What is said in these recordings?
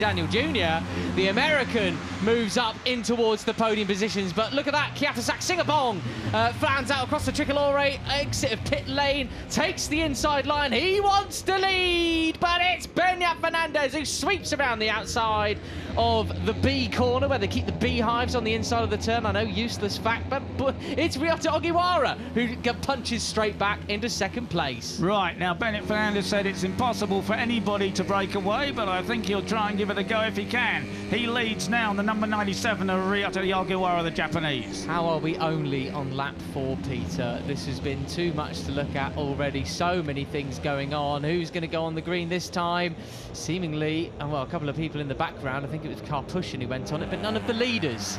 Daniel Jr., the American, moves up in towards the podium positions. But look at that, Kiatasak Singapong fans out across the Tricolore, exit of pit lane, takes the inside line. He wants to lead, but it's Beñat Fernandez who sweeps around the outside of the B corner, where they keep the beehives on the inside of the turn. I know, useless fact, but it's Ryota Ogiwara who punches straight back into second place. Right, now Beñat Fernandez said it's impossible for anybody to break away, but I think he'll try and give it a go if he can. He leads now on the number 97 of Ryota Ogiwara, the Japanese. How are we only on lap 4, Peter? This has been too much to look at already. So many things going on. Who's going to go on the green this time? Seemingly, well, a couple of people in the background. I think it was Karpushin who went on it, but none of the leaders.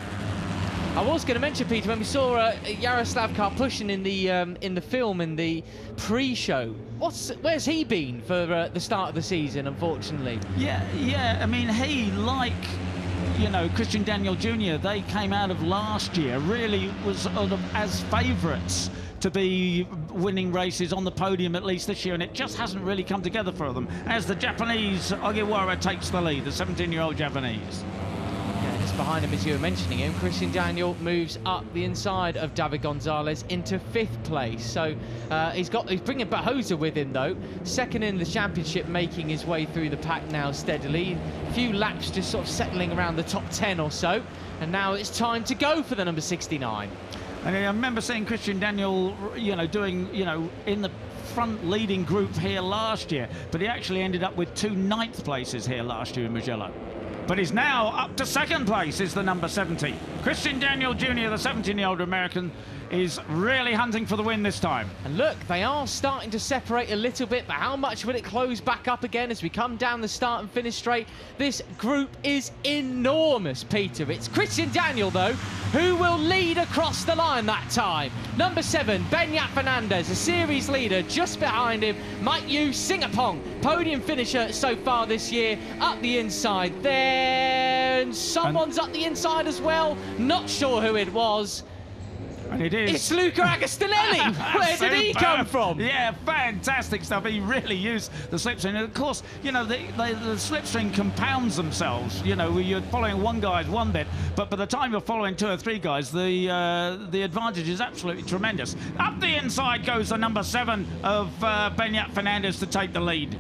I was going to mention, Peter, when we saw Yaroslav Karpushin in the film, in the pre-show, where's he been for the start of the season, unfortunately? Yeah, I mean, he, like, you know, Christian Daniel Jr., they came out of last year, really was as favourites to be winning races on the podium at least this year, and it just hasn't really come together for them, as the Japanese Ogiwara takes the lead, the 17-year-old Japanese. Yeah, just behind him, as you were mentioning him, Christian Daniel moves up the inside of David Gonzalez into 5th place. So he's bringing Bahosa with him, though. Second in the championship, making his way through the pack now steadily. A few laps just sort of settling around the top 10 or so. And now it's time to go for the number 69. And I remember seeing Christian Daniel, you know, doing, you know, in the front leading group here last year, but he actually ended up with 2 9th places here last year in Mugello. But he's now up to 2nd place, is the number 70. Christian Daniel Jr., the 17-year-old American, is really hunting for the win this time. And look, they are starting to separate a little bit, but how much will it close back up again as we come down the start and finish straight? This group is enormous, Peter. It's Christian Daniel, though, who will lead across the line that time. Number 7, Beñat Fernandez, a series leader. Just behind him, Maikyu Singapong, podium finisher so far this year, up the inside there. And someone's up the inside as well. Not sure who it was. And it is. It's Luca Agostinelli. Where did he come from? Yeah, fantastic stuff. He really used the slipstream. And of course, you know, the slipstream compounds themselves. You know, you're following one guy's one bit, but by the time you're following 2 or 3 guys, the advantage is absolutely tremendous. Up the inside goes the number 7 of Beñat Fernandez to take the lead.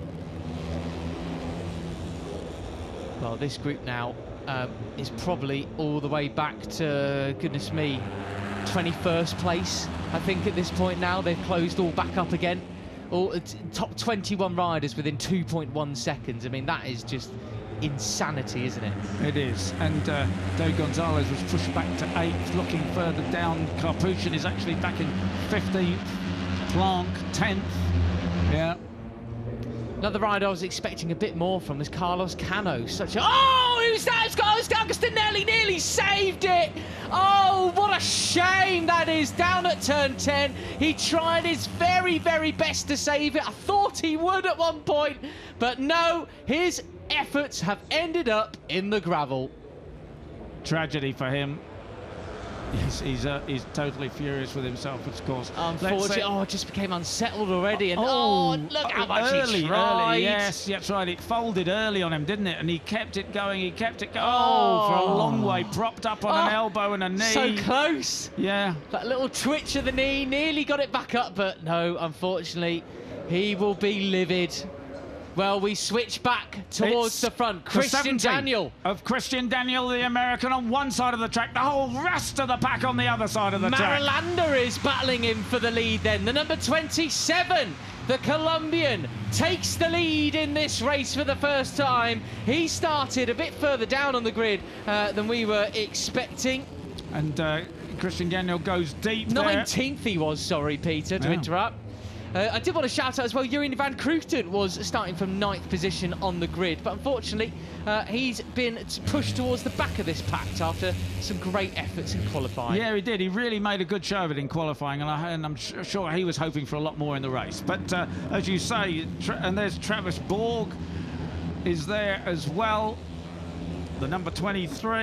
Well, this group now is probably all the way back to, goodness me, 21st place. I think at this point now they've closed all back up again. All top 21 riders within 2.1 seconds. I mean, that is just insanity, isn't it? It is. And David Gonzalez was pushed back to 8th. Looking further down, Karpushin is actually back in 15th. Planck 10th. Yeah. Another rider I was expecting a bit more from is Carlos Cano. Such a... Oh, who's that? It's Agostinelli nearly saved it. Oh, what a shame that is. Down at turn 10. He tried his very, very best to save it. I thought he would at one point, but no, his efforts have ended up in the gravel. Tragedy for him. He's totally furious with himself, of course. Unfortunately, it just became unsettled already. And look how much he tried. Yes, that's right. It folded early on him, didn't it? And he kept it going. He kept it going. Oh, for a long way, propped up on an elbow and a knee. So close. Yeah. That little twitch of the knee, nearly got it back up, but no, unfortunately, he will be livid. Well, we switch back towards the front. Christian Daniel. Of Christian Daniel, the American, on one side of the track. The whole rest of the pack on the other side of the track. Marulander is battling him for the lead then. The number 27, the Colombian, takes the lead in this race for the first time. He started a bit further down on the grid than we were expecting. And Christian Daniel goes deep 19th he was, sorry, Peter, to interrupt. I did want to shout out as well, Jeroen van Kruchten was starting from 9th position on the grid, but unfortunately he's been pushed towards the back of this pack after some great efforts in qualifying. Yeah, he did. He really made a good show of it in qualifying, and I'm sure he was hoping for a lot more in the race. But as you say, and there's Travis Borg is there as well, the number 23.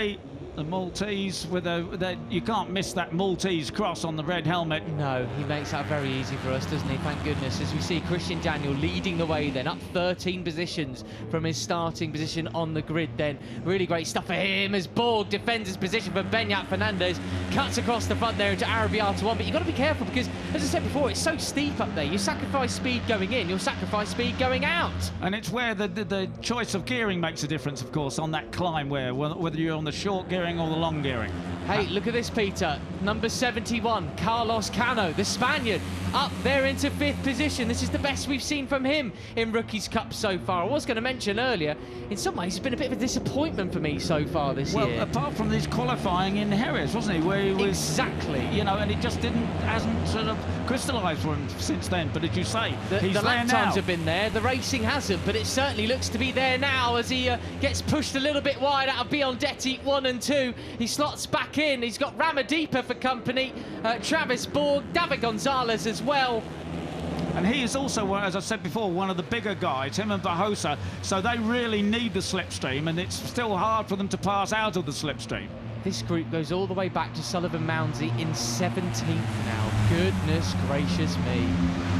The Maltese with you can't miss that Maltese cross on the red helmet. No, he makes that very easy for us, doesn't he? Thank goodness. As we see Christian Daniel leading the way then, up 13 positions from his starting position on the grid then. Really great stuff for him as Borg defends his position for Beñat Fernandez. Cuts across the front there into Arrabbiata 1, but you've got to be careful because, as I said before, it's so steep up there. You sacrifice speed going in, you'll sacrifice speed going out. And it's where the choice of gearing makes a difference, of course, on that climb, whether you're on the short gearing or the long gearing. Hey, look at this, Peter. Number 71, Carlos Cano, the Spaniard, up there into 5th position. This is the best we've seen from him in Rookies Cup so far. I was going to mention earlier, in some ways, it's been a bit of a disappointment for me so far this year. Well, apart from this qualifying in Jerez, wasn't he? Where he was, exactly. You know, and it just hasn't sort of crystallised for him since then. But as you say, he's the there lap now. times have been there, the racing hasn't, but it certainly looks to be there now as he gets pushed a little bit wide out of Biondetti 1 and 2. He slots back in. He's got Ramadipa for company, Travis Borg, David Gonzalez as well. And he is also, as I said before, one of the bigger guys, him and Bajosa, so they really need the slipstream, and it's still hard for them to pass out of the slipstream. This group goes all the way back to Sullivan Mounsey in 17th now. Goodness gracious me.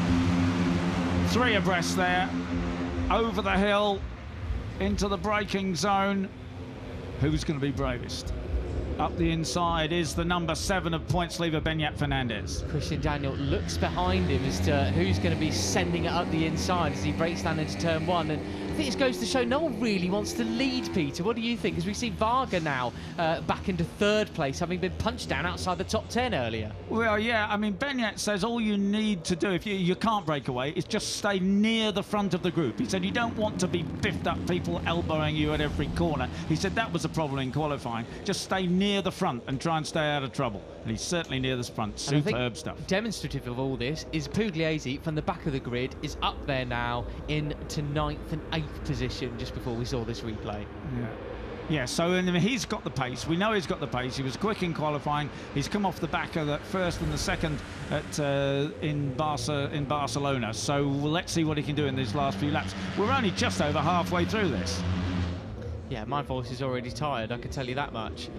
3 abreast there, over the hill, into the braking zone. Who's going to be bravest? Up the inside is the number 7 of points leaver, Beñat Fernandez. Christian Daniel looks behind him as to who's going to be sending it up the inside as he breaks down into turn 1. And I think this goes to show no one really wants to lead, Peter. What do you think? As we see Varga now back into 3rd place, having been punched down outside the top 10 earlier. Well, yeah, I mean, Beñat says all you need to do, if you can't break away, is just stay near the front of the group. He said you don't want to be biffed up, people elbowing you at every corner. He said that was a problem in qualifying. Just stay near the front and try and stay out of trouble. And he's certainly near the front. Superb stuff. Demonstrative of all this is Pugliese from the back of the grid is up there now into 9th and 8th position just before we saw this replay. Yeah, so he's got the pace. We know he's got the pace. He was quick in qualifying. He's come off the back of that 1st and the 2nd in Barcelona. So let's see what he can do in these last few laps. We're only just over halfway through this. Yeah, my voice is already tired, I can tell you that much.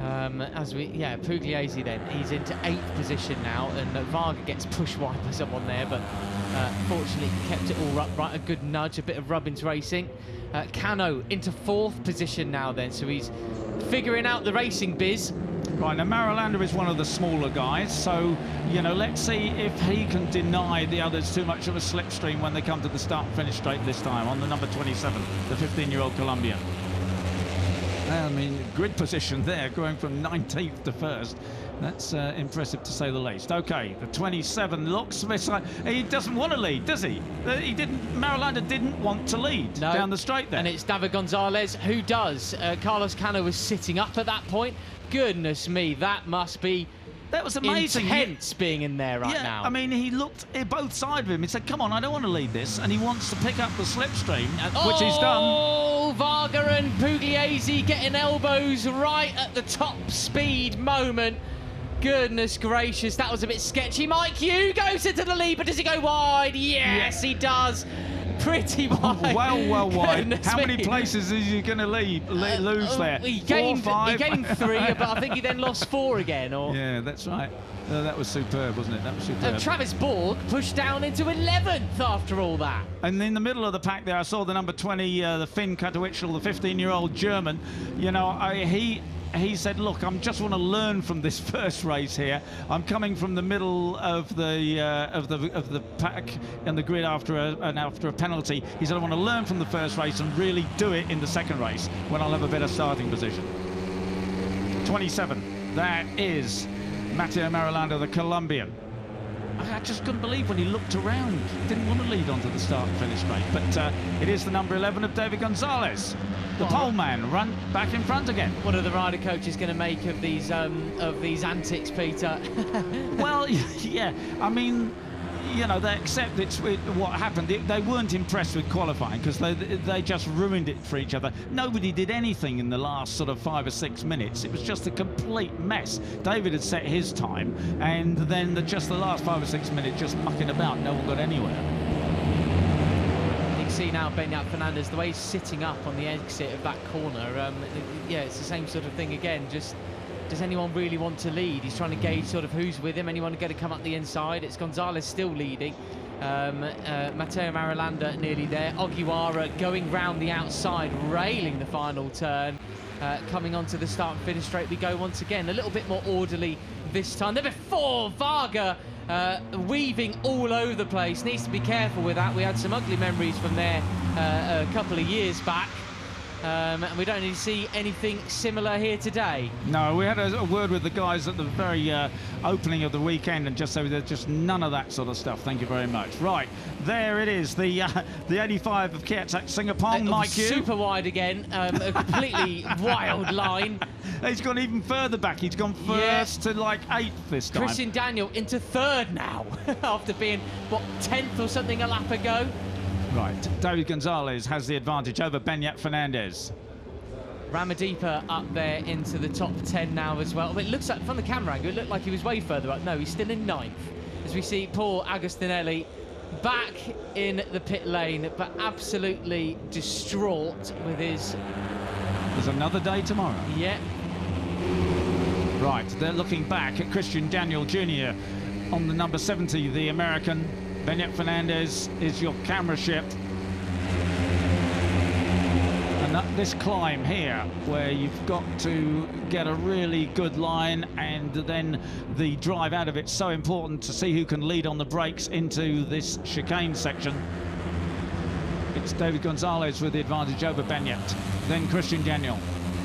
Pugliese then, he's into 8th position now, and Varga gets pushed wide by someone there, but fortunately he kept it all upright, a good nudge, a bit of Rubbins racing. Cano into 4th position now then, so he's figuring out the racing biz. Right, now Marulander is one of the smaller guys, so, you know, let's see if he can deny the others too much of a slipstream when they come to the start and finish straight this time on the number 27, the 15-year-old Colombian. I mean, grid position there, going from 19th to 1st. That's impressive to say the least. Okay, the 27 looks like he doesn't want to lead, does he? Marulander didn't want to lead down the straight there. And it's David Gonzalez who does. Carlos Cano was sitting up at that point. Goodness me, that must be... That was amazing. Intense being in there right now. I mean, he looked at both sides of him. He said, come on, I don't want to lead this. And he wants to pick up the slipstream, which he's done. Oh, Varga and Pugliese getting elbows right at the top speed moment. Goodness gracious, that was a bit sketchy. Mike Hugh goes into the lead, but does he go wide? Yes, he does. Pretty wide. Well wide. Goodness How me. many places is he going to lose there? He gained 4, 5? He gained 3, but I think he then lost 4 again. Or Yeah, that's right. That was superb, wasn't it? That was superb. Travis Borg pushed down into 11th after all that. And in the middle of the pack there, I saw the number 20, the Finn Katowiczl, the 15-year-old German. You know, he said, look, I just want to learn from this first race here. I'm coming from the middle of the pack and the grid after a penalty. He said, I want to learn from the first race and really do it in the second race when I'll have a better starting position. 27, that is Matteo Marulander, the Colombian. I just couldn't believe when he looked around. Didn't want to lead onto the start and finish straight. But it is the number 11 of David Gonzalez. The pole man run back in front again. What are the rider coaches going to make of these antics, Peter? Well, yeah, I mean, you know, they accept what happened. They weren't impressed with qualifying because they just ruined it for each other. Nobody did anything in the last sort of 5 or 6 minutes. It was just a complete mess. David had set his time, and then just the last 5 or 6 minutes just mucking about. No one got anywhere. see now Beñat Fernandez, the way he's sitting up on the exit of that corner, yeah, it's the same sort of thing again. Just, does anyone really want to lead? He's trying to gauge sort of who's with him. Anyone going to come up the inside? It's Gonzalez still leading. Mateo Marulanda nearly there. Ogiwara going round the outside, railing the final turn. Coming onto the start and finish straight we go once again. A little bit more orderly this time. There before, Varga weaving all over the place. Needs to be careful with that. We had some ugly memories from there a couple of years back. And we don't need to see anything similar here today. No, we had a word with the guys at the very opening of the weekend and just said there's just none of that sort of stuff. Thank you very much. Right, there it is, the 85 of Kierzak Singapong, Mike Hugh. Super wide again, a completely wild line. He's gone even further back. He's gone first to like 8th this time. Christian Daniel into 3rd now, after being, what, 10th or something a lap ago. Right, David Gonzalez has the advantage over Beñat Fernandez. Ramadipa up there into the top 10 now as well. But it looks like, from the camera angle, it looked like he was way further up. No, he's still in 9th. As we see Paul Agostinelli back in the pit lane, but absolutely distraught with his... There's another day tomorrow. Yeah. Right, they're looking back at Christian Daniel Jr. on the number 70, the American. Beñat Fernandez is your camera ship. And this climb here, where you've got to get a really good line, and then the drive out of it's so important to see who can lead on the brakes into this chicane section. It's David Gonzalez with the advantage over Beñat, then Christian Daniel.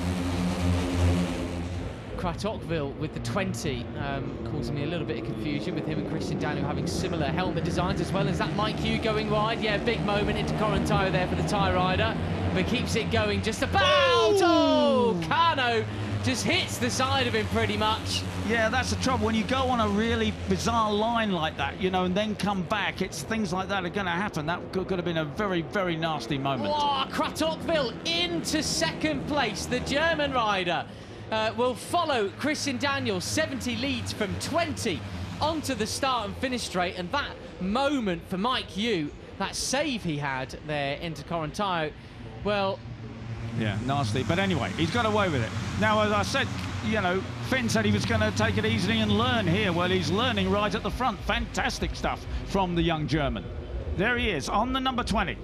Kratokville with the 20, causing me a little bit of confusion with him and Christian Daniel having similar helmet designs, as well as that Mike Hugh going wide. Yeah, big moment into Corontayo there for the Thai rider, but keeps it going just about. Oh, Kano just hits the side of him pretty much. Yeah, that's the trouble. When you go on a really bizarre line like that, you know, and then come back, it's things like that are going to happen. That could have been a very, very nasty moment. Oh, Kratokville into 2nd place. The German rider will follow Christian Daniel. 70 leads from 20 onto the start and finish straight. And that moment for Mike Hugh, that save he had there into Corontayo, well... Yeah, nasty. But anyway, he's got away with it. Now, as I said, you know, Finn said he was going to take it easy and learn here. Well, he's learning right at the front. Fantastic stuff from the young German. There he is on the number 20.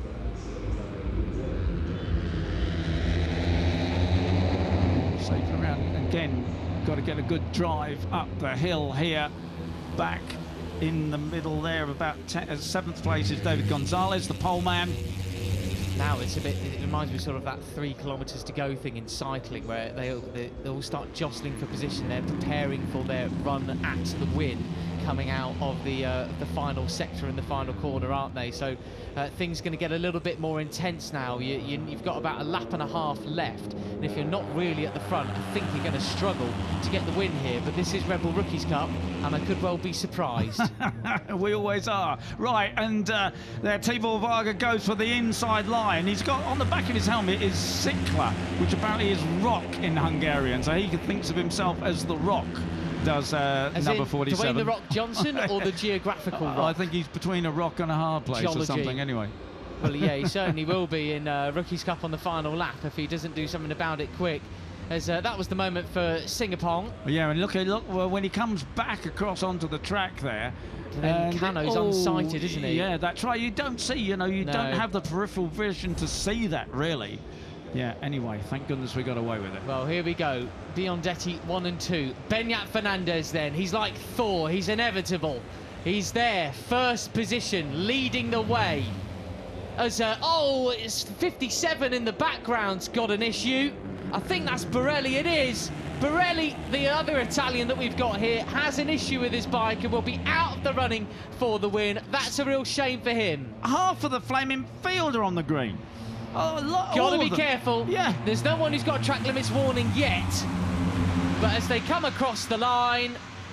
Safe around again. Got to get a good drive up the hill here. Back in the middle there of about 7th place is David Gonzalez, the pole man. Now it's a bit, it reminds me sort of that 3 kilometres to go thing in cycling, where they all start jostling for position. They're preparing for their run at the win, coming out of the final sector in the final corner, aren't they? So things going to get a little bit more intense now. You've got about a lap and a half left, and if you're not really at the front, I think you're going to struggle to get the win here. But this is Red Bull Rookies Cup, and I could well be surprised. We always are. Right, and there Tibor Varga goes for the inside line. He's got on the back of his helmet is Sikla, which apparently is rock in Hungarian, so he thinks of himself as the Rock. Does number 47. Dwayne the Rock Johnson or the geographical Rock? I think he's between a rock and a hard place or something anyway. Well, yeah, he certainly will be in Rookies Cup on the final lap if he doesn't do something about it quick. As that was the moment for Singapong. Yeah, and look well, when he comes back across onto the track there. And Kano's unsighted, isn't he? Yeah, that's right. You don't see, you know, you don't have the peripheral vision to see that, really. Yeah, anyway, thank goodness we got away with it. Well, here we go. Biondetti 1 and 2. Beñat Fernandez then. He's like Thor. He's inevitable. He's there. 1st position, leading the way. As, it's 57 in the background's got an issue. I think that's Borelli. It is. Borelli, the other Italian that we've got here, has an issue with his bike and will be out of the running for the win. That's a real shame for him. Half of the flaming field are on the green. Oh, gotta be careful. Yeah. There's no one who's got a track limits warning yet. But as they come across the line,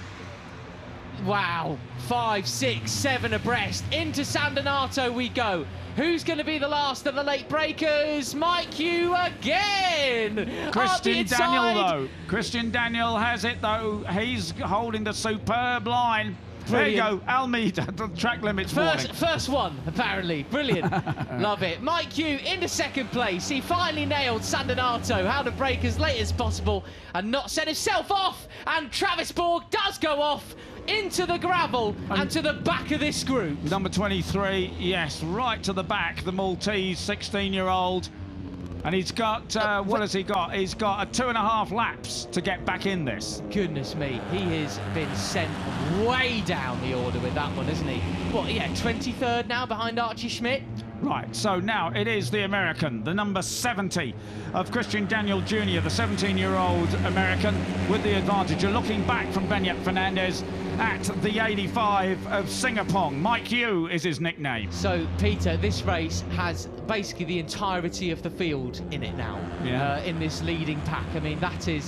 wow, 5, 6, 7 abreast. Into San Donato we go. Who's going to be the last of the late breakers? Mike Hugh again! Christian Daniel, though. Christian Daniel has it, though. He's holding the superb line. There you go, Almeida, the track limits warning. First one, apparently. Brilliant. Love it. Mike Hugh into second place. He finally nailed San Donato, how to brake as late as possible and not set himself off. And Travis Borg does go off into the gravel and to the back of this group. Number 23, yes, right to the back, the Maltese 16-year-old. And he's got, what has he got? He's got 2.5 laps to get back in this. Goodness me, he has been sent way down the order with that one, hasn't he? What, yeah, 23rd now behind Archie Schmidt? Right, so now it is the American, the number 70 of Christian Daniel Jr., the 17-year-old American with the advantage. You're looking back from Beñat Fernandez at the 85 of Singapong. Mike Hugh is his nickname. So, Peter, this race has basically the entirety of the field in it now, in this leading pack. I mean, that is,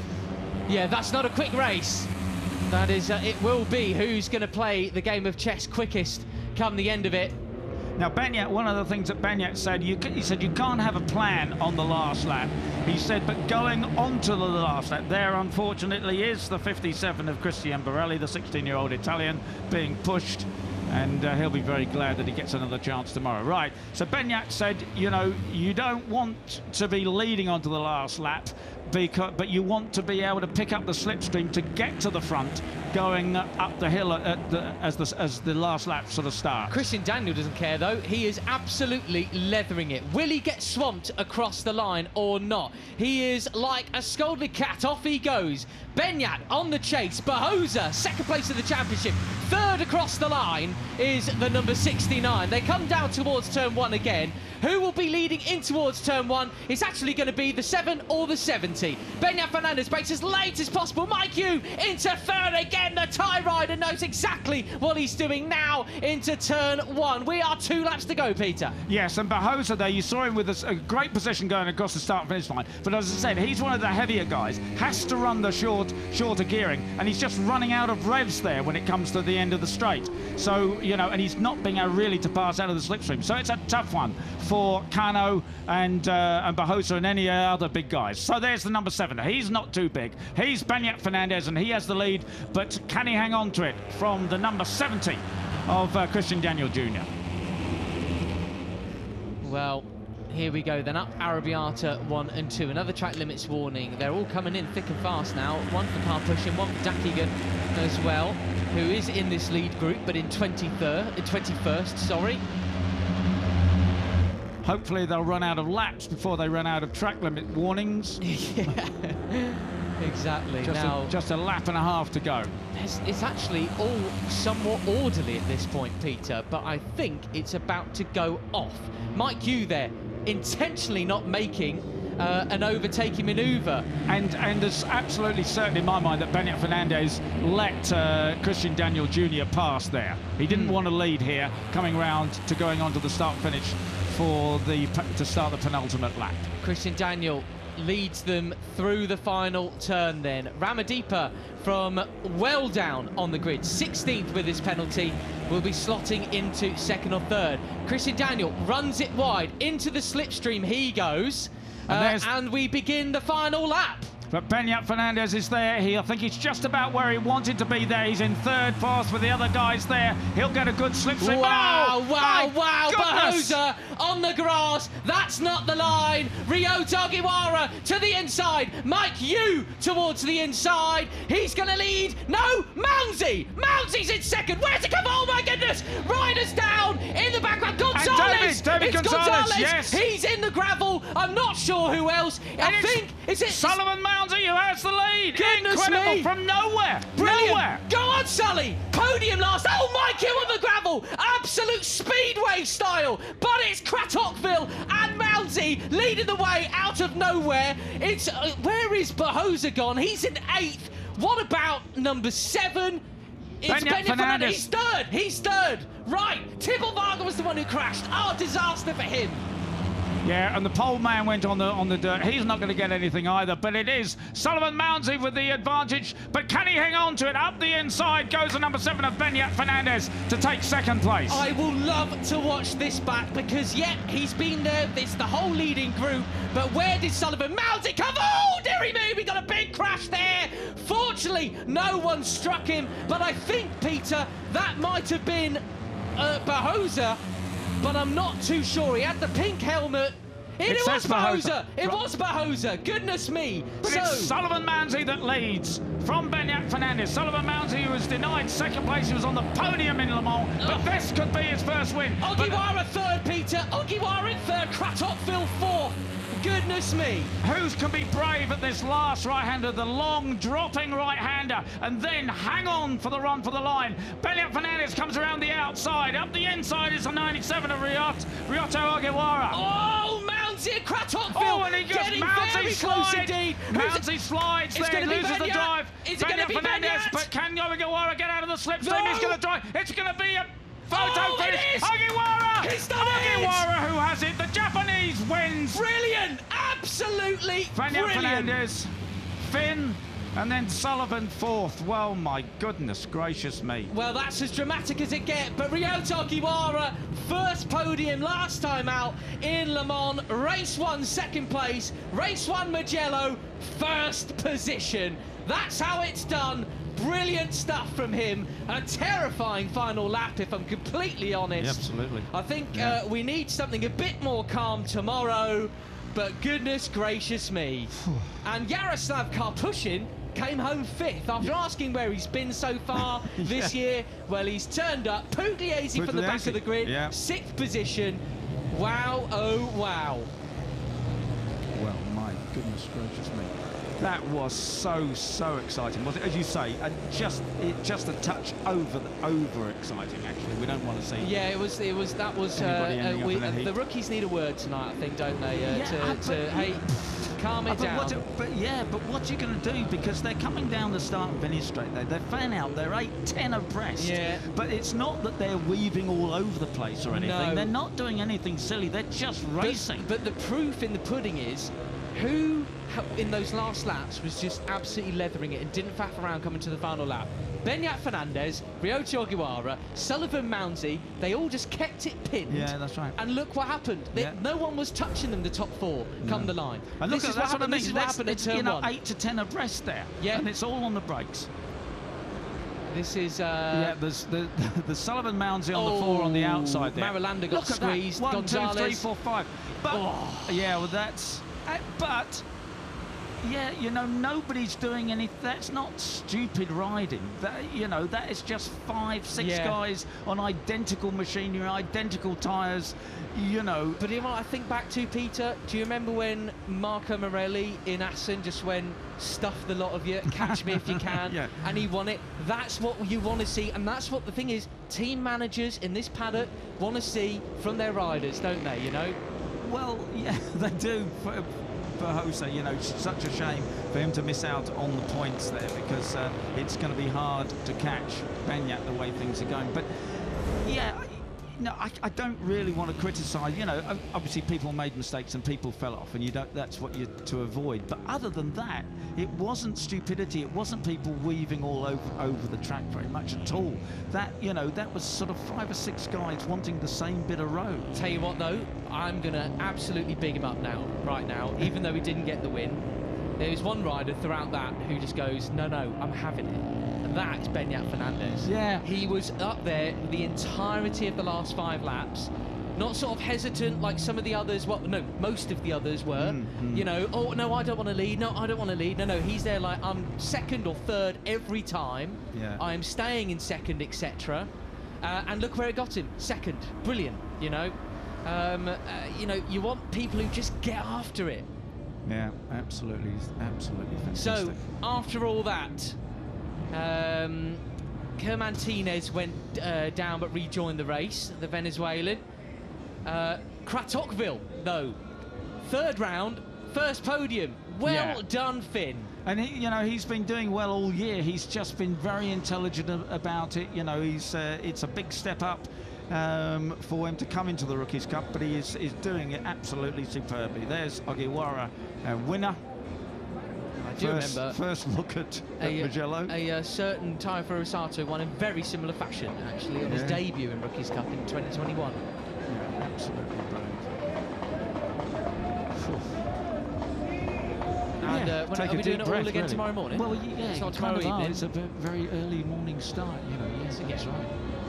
yeah, that's not a quick race. That is, it will be who's going to play the game of chess quickest come the end of it. Now, Beñat, one of the things that Beñat said, he said you can't have a plan on the last lap. He said, but going on to the last lap, there unfortunately is the 57 of Christian Barelli, the 16-year-old Italian, being pushed, and he'll be very glad that he gets another chance tomorrow. Right, so Beñat said, you know, you don't want to be leading onto the last lap, but you want to be able to pick up the slipstream to get to the front, going up the hill as the last lap sort of starts. Christian Daniel doesn't care though. He is absolutely leathering it. Will he get swamped across the line or not? He is like a scolded cat. Off he goes. Beñat on the chase. Bahosa, second place of the championship. Third across the line is the number 69. They come down towards turn 1 again. Who will be leading in towards turn 1? It's actually going to be the 7 or the 70. Beñat Fernandez breaks as late as possible. Mike Hugh into third again. The tie rider knows exactly what he's doing now into turn 1. We are 2 laps to go, Peter. Yes, and Bahosa there, you saw him with a great position going across the start-finish line. But as I said, he's one of the heavier guys, has to run the shorter gearing, and he's just running out of revs there when it comes to the end of the straight. So, you know, and he's not being able really to pass out of the slipstream. So it's a tough one for Cano and Bahosa and any other big guys. So there's the number 7. He's not too big. He's Beñat Fernandez, and he has the lead, but can he hang on to it from the number 70 of Christian Daniel Jr.? Well, here we go then, up Arrabbiata 1 and 2. Another track limits warning. They're all coming in thick and fast now. One for car pushing, one for Dakigan as well, who is in this lead group, but in 21st, sorry. Hopefully they'll run out of laps before they run out of track limit warnings. Yeah, exactly. Just a lap and a half to go. It's actually all somewhat orderly at this point, Peter, but I think it's about to go off. Mike Hugh there, intentionally not making an overtaking manoeuvre. And there's absolutely certain in my mind that Beñat Fernandez let Christian Daniel Jr. pass there. He didn't want to lead here, coming round to going on to the start-finish to start the penultimate lap. Christian Daniel leads them through the final turn then. Ramadeepa from well down on the grid, 16th with his penalty, will be slotting into second or third. Christian Daniel runs it wide, into the slipstream he goes, and we begin the final lap. But Beñat Fernandez is there. I think he's just about where he wanted to be there. He's in third fast with the other guys there. He'll get a good slipstream. Wow, wow, Bahosa on the grass. That's not the line. Ryo Tagiwara to the inside. Mike Hugh towards the inside. He's going to lead. No, Mounsey. Mounsey's in second. Where's it come? Oh, my goodness. Riders down in the background. Gonzalez. David Gonzalez, yes. He's in the gravel. I'm not sure who else. I think, is it Sullivan Mounsey who has the lead? Goodness Incredible, me. from nowhere. Brilliant. Nowhere. Go on, Sully. Podium last. Oh, Mike Hugh on the gravel. Absolute speedway style. But it's Cratocville and Mounsey leading the way out of nowhere. It's where is Bahosa gone? He's in 8th. What about number 7? It's Beñat Fernandez. He's third. Right. Tibble Varga was the one who crashed. Oh, disaster for him. Yeah, and the pole man went on the dirt. He's not going to get anything either, but it is Sullivan Mounsey with the advantage. But can he hang on to it? Up the inside goes the number 7 of Beñat Fernandez to take second place. I will love to watch this back because, yeah, he's been there. It's the whole leading group. But where did Sullivan Mounsey come? Oh, dearie me, we got a big crash there. Fortunately, No one struck him, but I think, Peter, that might have been Bahosa, but I'm not too sure. He had the pink helmet. It was Bahosa. It was Bahosa. Goodness me. But it's Sullivan Mounsey that leads from Beñat Fernandez. Sullivan Mounsey, who was denied second place, he was on the podium in Le Mans, but this could be his first win. Ogiwara third, Peter. Ogiwara in third. Kratochvil fourth. Goodness me. Who can be brave at this last right-hander, the long dropping right-hander, and then hang on for the run for the line? Beñat Fernandez comes around the outside. Up the inside is the 97 of Ryoto Ogiwara. Oh, Mounsey and Kratochvil. Oh, and he goes, getting very close indeed. Mounsey slides there, loses the drive. Is it going to be Fernandez, Beñat? but can Ogiwara get out of the slipstream? He's going to drive. It's going to be a photo finish. It is. Ogiwara! He's done Ogiwara who has it. The Japanese wins. Brilliant. Absolutely Beñat brilliant. Fernandez, Finn, and then Sullivan fourth. Well, my goodness gracious me. Well, that's as dramatic as it gets. But Ryoto Ogiwara, first podium last time out in Le Mans. Race 1, second place. Race 1, Mugello, first position. That's how it's done. Brilliant stuff from him. A terrifying final lap, if I'm completely honest. Yeah, absolutely. I think we need something a bit more calm tomorrow, but goodness gracious me. And Yaroslav Karpushin came home fifth after asking where he's been so far this year. Well, he's turned up. Pugliese from the back of the grid, sixth position. Wow, oh wow. Well, my goodness gracious me. That was so exciting, was it? As you say, just a touch over exciting. Actually, we don't want to see. Yeah, it was. That was. The rookies need a word tonight, I think, don't they? Hey, calm it down. But what are you going to do? Because they're coming down the start and finish straight. They're fan out. They're 8-10 abreast. Yeah. But it's not that they're weaving all over the place or anything. No. They're not doing anything silly. They're just racing. But the proof in the pudding is who in those last laps was just absolutely leathering it and didn't faff around coming to the final lap. Beñat Fernandez, Ryoto Ogiwara, Sullivan Mounsey, they all just kept it pinned. Yeah, that's right. And look what happened. No one was touching them, the top four, come the line. And look, this is what happened. This is what happened in turn 1. 8 to 10 abreast there. Yeah. And it's all on the brakes. This is... there's the Sullivan Mounsey on the 4 on the outside there. Marulanda got squeezed. That. 1, Gonzalez. 2, 3, 4, 5. But, yeah, well, that's... but... Yeah, you know, nobody's doing anything. That's not stupid riding. That is just 5, 6 guys on identical machinery, identical tyres, But you know what I think back to, Peter? Do you remember when Marco Morelli in Assen just went, stuff the lot of you, catch me if you can, and he won it? That's what you want to see, and that's what the thing is, team managers in this paddock want to see from their riders, don't they, Well, yeah, they do. Bahosa, it's such a shame for him to miss out on the points there because it's going to be hard to catch Beñat the way things are going. But yeah, I don't really want to criticise. Obviously people made mistakes and people fell off, and that's what you're to avoid. But other than that, it wasn't stupidity. It wasn't people weaving all over the track very much at all. That was sort of 5 or 6 guys wanting the same bit of road. Tell you what though, I'm gonna absolutely big him up right now, even though he didn't get the win. There's one rider throughout that who just goes, no, I'm having it. And that's Beñat Fernandez. Yeah. He was up there the entirety of the last 5 laps. Not sort of hesitant like some of the others. Well, no, most of the others were. Oh, no, I don't want to lead. No, I don't want to lead. No, he's there like, I'm second or third every time. Yeah. I'm staying in second, etc. And look where it got him. Second. Brilliant, you want people who just get after it. Yeah, absolutely fantastic. So, after all that, Ker Martinez went down but rejoined the race, the Venezuelan. Kratochvil, though, 3rd round, first podium. Well done, Finn. And he's been doing well all year. He's just been very intelligent about it. It's a big step up for him to come into the Rookies' Cup, but he is doing it absolutely superbly. There's Ogiwara, winner. I do remember first look at Mugello. A certain Taio Furusato won in very similar fashion, actually, on his debut in Rookies' Cup in 2021. Yeah, absolutely brilliant. wonder, are we doing it all again tomorrow morning? Well, yeah, it's not tomorrow evening. It's a very early morning start, you know. Yes, that's right.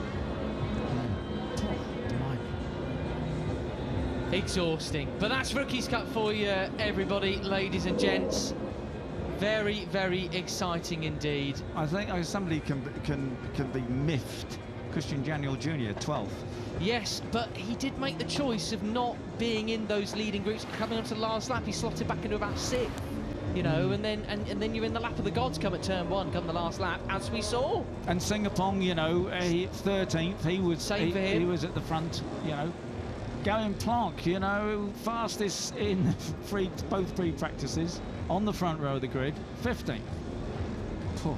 Exhausting, but that's Rookies Cup for you, everybody, ladies and gents. Very, very exciting indeed. I think somebody can be miffed. Christian Daniel Jr., 12th. Yes, but he did make the choice of not being in those leading groups. Coming up to the last lap, he slotted back into about 6th. You know, and then you're in the lap of the gods come at turn 1, come the last lap, as we saw. And Singapore, you know, 13th. He was Same for him. He was at the front, you know. Galen Planck, you know, fastest in both pre-practices, on the front row of the grid, 15th. Oh,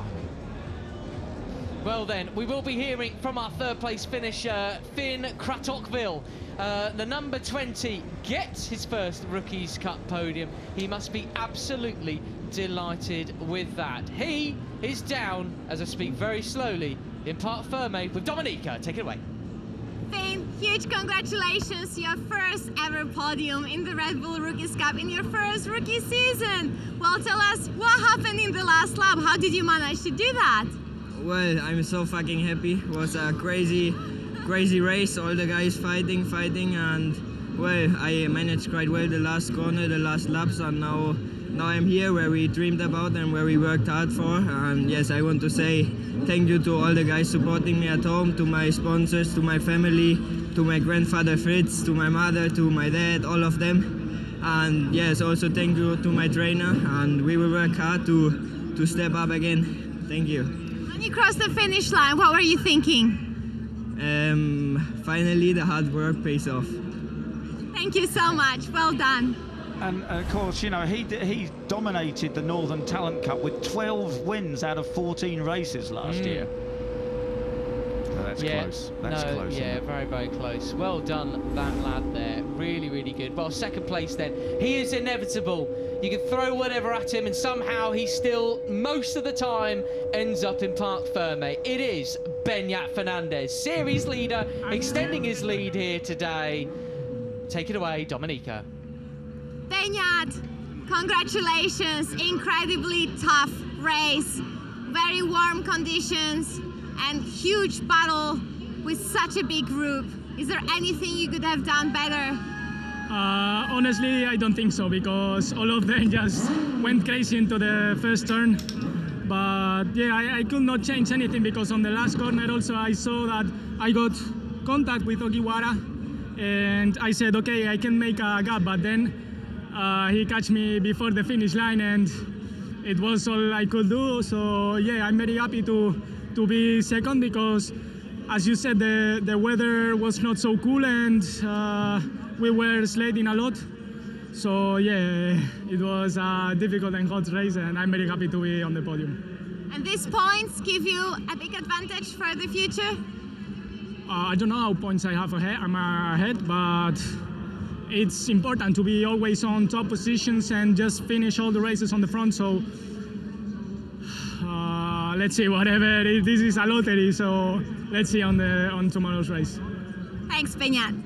well then, we will be hearing from our 3rd place finisher, Finn Kratokville. The number 20 gets his first Rookies Cup podium. He must be absolutely delighted with that. He is down, as I speak very slowly, in Parc Ferme with Dominica. Take it away. Finn, huge congratulations, your first ever podium in the Red Bull Rookies Cup in your first rookie season. Well, tell us what happened in the last lap. How did you manage to do that? Well, I'm so fucking happy. It was a crazy race. All the guys fighting, and well, I managed quite well the last corner, the last laps, and now I'm here where we dreamed about and where we worked hard for. And yes, I want to say thank you to all the guys supporting me at home, to my sponsors, to my family, to my grandfather Fritz, to my mother, to my dad, all of them. And yes, also thank you to my trainer, and we will work hard to step up again. Thank you. When you crossed the finish line, what were you thinking? Finally, the hard work pays off. Thank you so much. Well done. And of course, you know, he dominated the Northern Talent Cup with 12 wins out of 14 races last year. So that's close. That's close. Yeah, very, very close. Well done, that lad there. Really, really good. Well, 2nd place then. He is inevitable. You can throw whatever at him, and somehow he still, most of the time, ends up in Parc Ferme. It is Beñat Fernandez, series leader, extending his lead here today. Take it away, Dominica. Beñat, congratulations. Incredibly tough race. Very warm conditions and huge battle with such a big group. Is there anything you could have done better? Honestly, I don't think so, because all of them just went crazy into the first turn. But yeah, I could not change anything, because on the last corner also I saw that I got contact with Ogiwara, and I said, okay, I can make a gap, but then he catch me before the finish line, and it was all I could do. So yeah, I'm very happy to be 2nd, because as you said, the weather was not so cool, and we were sledding a lot. So yeah, it was a difficult and hot race, and I'm very happy to be on the podium. And these points give you a big advantage for the future? I don't know how points I have ahead. I'm ahead, but it's important to be always on top positions and just finish all the races on the front. So let's see, whatever. This is a lottery, so let's see on tomorrow's race. Thanks, Beñat.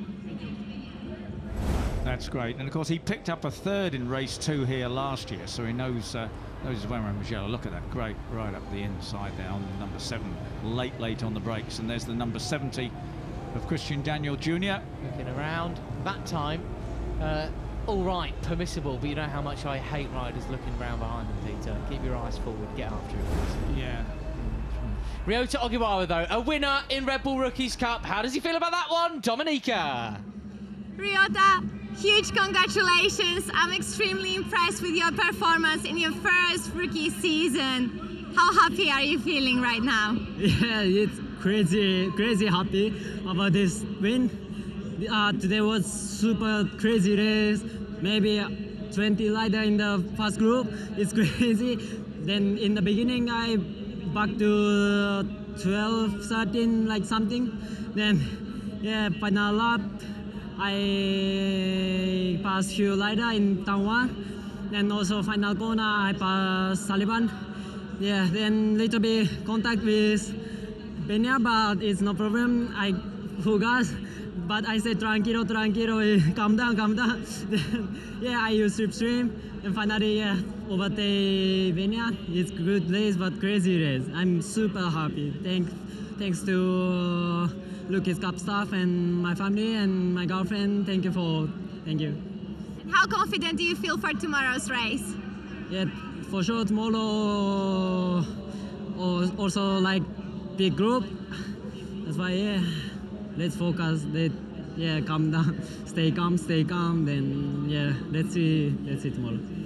That's great. And of course, he picked up a 3rd in race 2 here last year, so he knows his way around Mugello. Look at that, great, right up the inside there on number 7, late on the brakes. And there's the number 70 of Christian Daniel Jr. Looking around, that time, all right, permissible, but you know how much I hate riders looking around behind them, Peter. Keep your eyes forward, get after it. Yeah. Ryota Ogiwara, though, a winner in Red Bull Rookies Cup. How does he feel about that one? Dominica. Ryota, huge congratulations. I'm extremely impressed with your performance in your first rookie season. How happy are you feeling right now? Yeah, it's crazy happy about this win. Today was super crazy race. Maybe 20 rider in the first group. It's crazy. Then in the beginning, I back to 12, 13, like something. Then yeah, final lap, I passed Hugh Lider in turn 1. Then also final corner, I passed Sullivan. Yeah, then little bit contact with Beñat, but it's no problem. I full gas. but I said tranquilo, tranquilo, calm down, calm down. Yeah, I use slipstream, and finally, yeah, overtake Vineyard. It's good race, but crazy race. I'm super happy. Thanks to Lucas Cup staff and my family and my girlfriend. Thank you. How confident do you feel for tomorrow's race? Yeah, for sure tomorrow also like big group. That's why, yeah, let's focus. Calm down, stay calm. Then, yeah, let's see tomorrow.